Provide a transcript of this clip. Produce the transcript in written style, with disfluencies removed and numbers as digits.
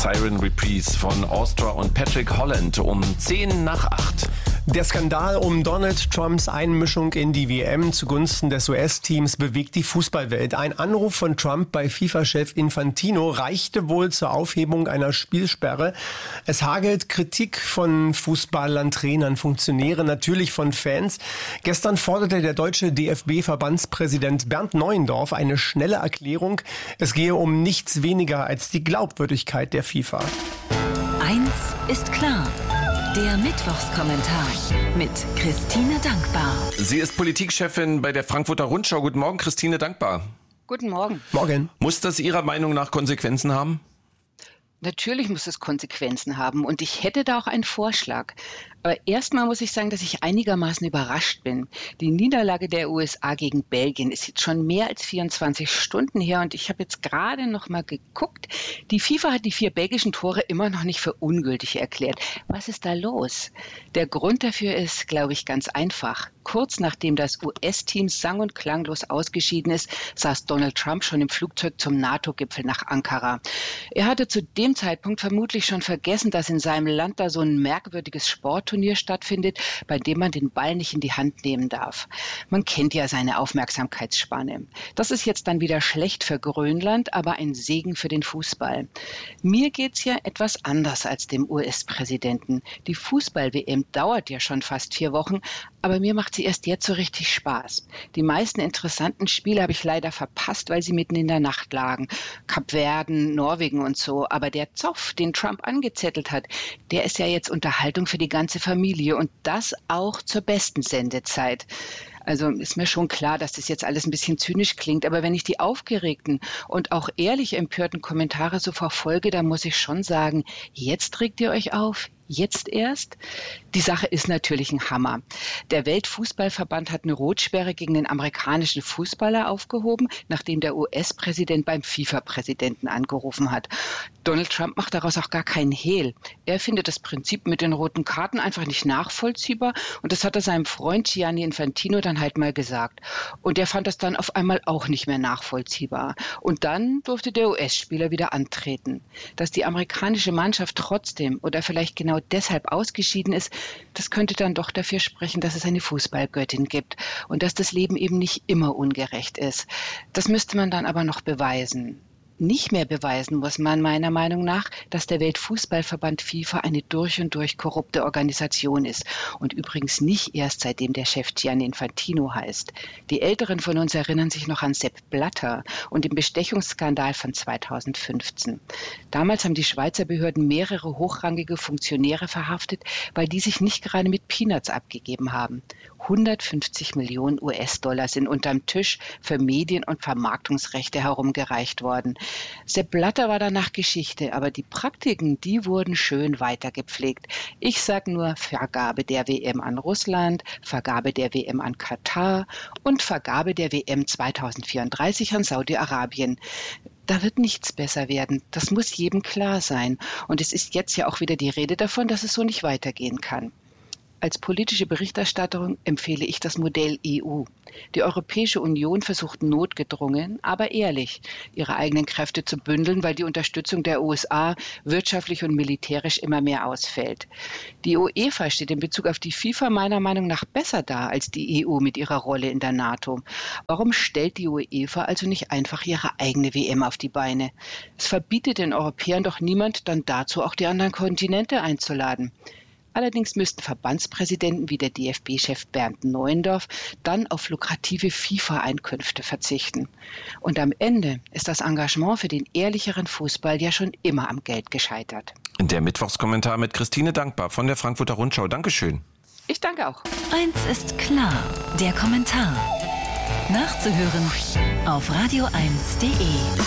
Siren Reprise von Austria und Patrick Holland um 7:10. Der Skandal um Donald Trumps Einmischung in die WM zugunsten des US-Teams bewegt die Fußballwelt. Ein Anruf von Trump bei FIFA-Chef Infantino reichte wohl zur Aufhebung einer Spielsperre. Es hagelt Kritik von Fußballern, Trainern, Funktionären, natürlich von Fans. Gestern forderte der deutsche DFB-Verbandspräsident Bernd Neuendorf eine schnelle Erklärung. Es gehe um nichts weniger als die Glaubwürdigkeit der FIFA. Eins ist klar. Der Mittwochskommentar mit Christine Dankbar. Sie ist Politikchefin bei der Frankfurter Rundschau. Guten Morgen, Christine Dankbar. Guten Morgen. Morgen. Muss das Ihrer Meinung nach Konsequenzen haben? Natürlich muss es Konsequenzen haben und ich hätte da auch einen Vorschlag. Aber erstmal muss ich sagen, dass ich einigermaßen überrascht bin. Die Niederlage der USA gegen Belgien ist jetzt schon mehr als 24 Stunden her und ich habe jetzt gerade noch mal geguckt. Die FIFA hat die 4 belgischen Tore immer noch nicht für ungültig erklärt. Was ist da los? Der Grund dafür ist, glaube ich, ganz einfach. Kurz nachdem das US-Team sang- und klanglos ausgeschieden ist, saß Donald Trump schon im Flugzeug zum NATO-Gipfel nach Ankara. Er hatte zu dem Zeitpunkt vermutlich schon vergessen, dass in seinem Land da so ein merkwürdiges Sportturnier stattfindet, bei dem man den Ball nicht in die Hand nehmen darf. Man kennt ja seine Aufmerksamkeitsspanne. Das ist jetzt dann wieder schlecht für Grönland, aber ein Segen für den Fußball. Mir geht's ja etwas anders als dem US-Präsidenten. Die Fußball-WM dauert ja schon fast 4 Wochen, aber mir macht sie erst jetzt so richtig Spaß. Die meisten interessanten Spiele habe ich leider verpasst, weil sie mitten in der Nacht lagen. Kapverden, Norwegen und so. Aber der Zoff, den Trump angezettelt hat, der ist ja jetzt Unterhaltung für die ganze Familie und das auch zur besten Sendezeit. Also ist mir schon klar, dass das jetzt alles ein bisschen zynisch klingt, aber wenn ich die aufgeregten und auch ehrlich empörten Kommentare so verfolge, dann muss ich schon sagen, jetzt regt ihr euch auf? Jetzt erst? Die Sache ist natürlich ein Hammer. Der Weltfußballverband hat eine Rotsperre gegen den amerikanischen Fußballer aufgehoben, nachdem der US-Präsident beim FIFA-Präsidenten angerufen hat. Donald Trump macht daraus auch gar keinen Hehl. Er findet das Prinzip mit den roten Karten einfach nicht nachvollziehbar und das hat er seinem Freund Gianni Infantino dann halt mal gesagt. Und der fand das dann auf einmal auch nicht mehr nachvollziehbar. Und dann durfte der US-Spieler wieder antreten. Dass die amerikanische Mannschaft trotzdem oder vielleicht genau deshalb ausgeschieden ist, das könnte dann doch dafür sprechen, dass es eine Fußballgöttin gibt und dass das Leben eben nicht immer ungerecht ist. Das müsste man dann aber noch beweisen. Nicht mehr beweisen muss man meiner Meinung nach, dass der Weltfußballverband FIFA eine durch und durch korrupte Organisation ist. Und übrigens nicht erst seitdem der Chef Gianni Infantino heißt. Die Älteren von uns erinnern sich noch an Sepp Blatter und den Bestechungsskandal von 2015. Damals haben die Schweizer Behörden mehrere hochrangige Funktionäre verhaftet, weil die sich nicht gerade mit Peanuts abgegeben haben. 150 Millionen US-Dollar sind unterm Tisch für Medien- und Vermarktungsrechte herumgereicht worden. Sepp Blatter war danach Geschichte, aber die Praktiken, die wurden schön weitergepflegt. Ich sage nur Vergabe der WM an Russland, Vergabe der WM an Katar und Vergabe der WM 2034 an Saudi-Arabien. Da wird nichts besser werden. Das muss jedem klar sein. Und es ist jetzt ja auch wieder die Rede davon, dass es so nicht weitergehen kann. Als politische Berichterstatterin empfehle ich das Modell EU. Die Europäische Union versucht notgedrungen, aber ehrlich, ihre eigenen Kräfte zu bündeln, weil die Unterstützung der USA wirtschaftlich und militärisch immer mehr ausfällt. Die UEFA steht in Bezug auf die FIFA meiner Meinung nach besser da als die EU mit ihrer Rolle in der NATO. Warum stellt die UEFA also nicht einfach ihre eigene WM auf die Beine? Es verbietet den Europäern doch niemand, dann dazu auch die anderen Kontinente einzuladen. Allerdings müssten Verbandspräsidenten wie der DFB-Chef Bernd Neuendorf dann auf lukrative FIFA-Einkünfte verzichten. Und am Ende ist das Engagement für den ehrlicheren Fußball ja schon immer am Geld gescheitert. Der Mittwochskommentar mit Christine Dankbar von der Frankfurter Rundschau. Dankeschön. Ich danke auch. Eins ist klar, der Kommentar. Nachzuhören auf radio1.de.